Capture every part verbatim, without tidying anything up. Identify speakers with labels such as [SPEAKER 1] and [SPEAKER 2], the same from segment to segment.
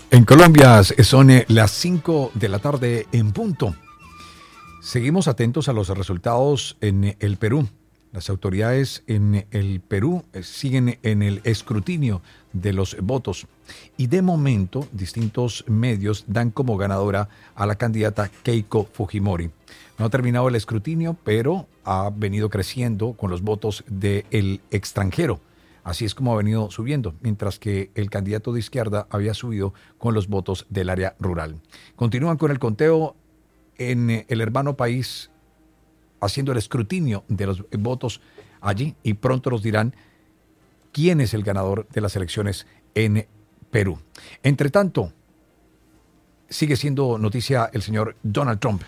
[SPEAKER 1] En Colombia son eh, las cinco de la tarde en punto. Seguimos atentos a los resultados en el Perú. Las autoridades en el Perú siguen en el escrutinio de los votos y de momento distintos medios dan como ganadora a la candidata Keiko Fujimori. No ha terminado el escrutinio, pero ha venido creciendo con los votos del extranjero. Así es como ha venido subiendo, mientras que el candidato de izquierda había subido con los votos del área rural. Continúan con el conteo en el hermano país, haciendo el escrutinio de los votos allí y pronto nos dirán quién es el ganador de las elecciones en Perú. Entre tanto, sigue siendo noticia el señor Donald Trump.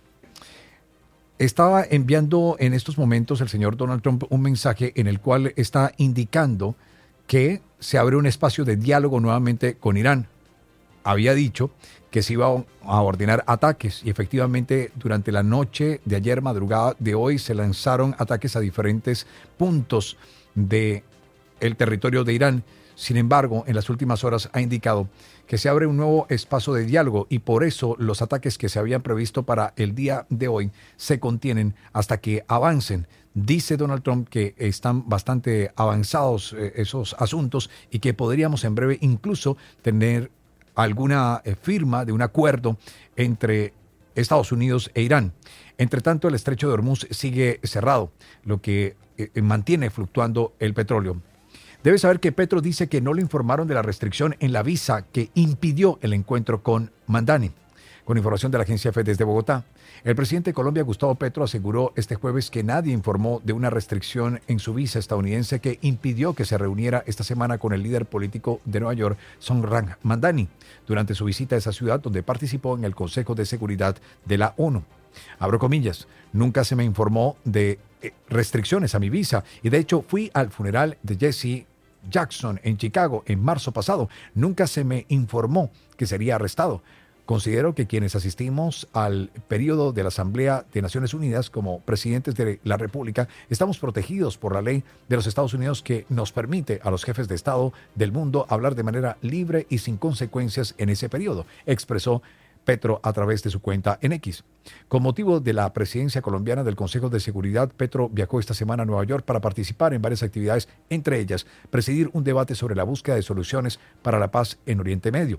[SPEAKER 1] Estaba enviando en estos momentos el señor Donald Trump un mensaje en el cual está indicando que se abre un espacio de diálogo nuevamente con Irán. Había dicho que se iba a ordenar ataques y efectivamente durante la noche de ayer, madrugada de hoy, se lanzaron ataques a diferentes puntos del territorio de Irán. Sin embargo, en las últimas horas ha indicado que se abre un nuevo espacio de diálogo y por eso los ataques que se habían previsto para el día de hoy se contienen hasta que avancen. Dice Donald Trump que están bastante avanzados eh, esos asuntos y que podríamos en breve incluso tener alguna eh, firma de un acuerdo entre Estados Unidos e Irán. Entre tanto, el estrecho de Hormuz sigue cerrado, lo que eh, mantiene fluctuando el petróleo. Debe saber que Petro dice que no le informaron de la restricción en la visa que impidió el encuentro con Mandani. Con información de la agencia F desde Bogotá, el presidente de Colombia, Gustavo Petro, aseguró este jueves que nadie informó de una restricción en su visa estadounidense que impidió que se reuniera esta semana con el líder político de Nueva York, Zohran Mamdani, durante su visita a esa ciudad donde participó en el Consejo de Seguridad de la ONU. Abro comillas, nunca se me informó de restricciones a mi visa y de hecho fui al funeral de Jesse Jackson en Chicago en marzo pasado. Nunca se me informó que sería arrestado. Considero que quienes asistimos al periodo de la Asamblea de Naciones Unidas como presidentes de la República estamos protegidos por la ley de los Estados Unidos que nos permite a los jefes de Estado del mundo hablar de manera libre y sin consecuencias en ese periodo, expresó Petro a través de su cuenta en X. Con motivo de la presidencia colombiana del Consejo de Seguridad, Petro viajó esta semana a Nueva York para participar en varias actividades, entre ellas presidir un debate sobre la búsqueda de soluciones para la paz en Oriente Medio.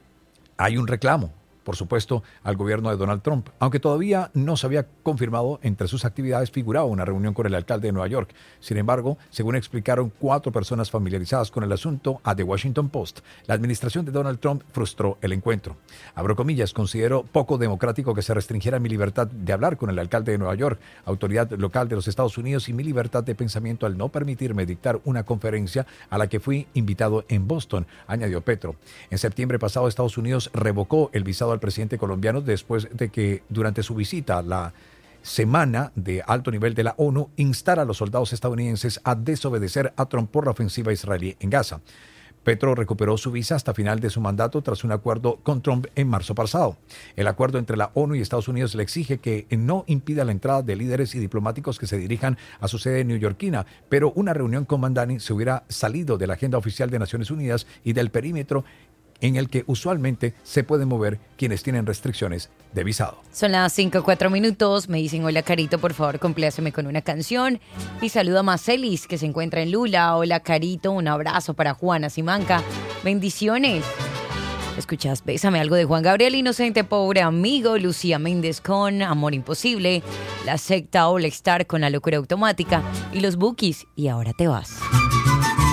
[SPEAKER 1] Hay un reclamo, por supuesto, al gobierno de Donald Trump. Aunque todavía no se había confirmado, entre sus actividades figuraba una reunión con el alcalde de Nueva York. Sin embargo, según explicaron cuatro personas familiarizadas con el asunto a The Washington Post, la administración de Donald Trump frustró el encuentro. Abro comillas, considero poco democrático que se restringiera mi libertad de hablar con el alcalde de Nueva York, autoridad local de los Estados Unidos, y mi libertad de pensamiento al no permitirme dictar una conferencia a la que fui invitado en Boston, añadió Petro. En septiembre pasado, Estados Unidos revocó el visado al presidente colombiano después de que durante su visita la semana de alto nivel de la ONU instara a los soldados estadounidenses a desobedecer a Trump por la ofensiva israelí en Gaza. Petro recuperó su visa hasta final de su mandato tras un acuerdo con Trump en marzo pasado. El acuerdo entre la ONU y Estados Unidos le exige que no impida la entrada de líderes y diplomáticos que se dirijan a su sede neoyorquina, pero una reunión con Mamdani se hubiera salido de la agenda oficial de Naciones Unidas y del perímetro en el que usualmente se pueden mover quienes tienen restricciones de visado.
[SPEAKER 2] Son las cinco, cuatro minutos. Me dicen, hola Carito, por favor, compláceme con una canción. Y saludo a Macelis, que se encuentra en Lula. Hola Carito, un abrazo para Juana Simanca. Bendiciones. Escuchas Bésame, algo de Juan Gabriel, Inocente, Pobre Amigo, Lucía Méndez con Amor Imposible, La Secta All Star con La Locura Automática y Los Bukis, Y Ahora Te Vas.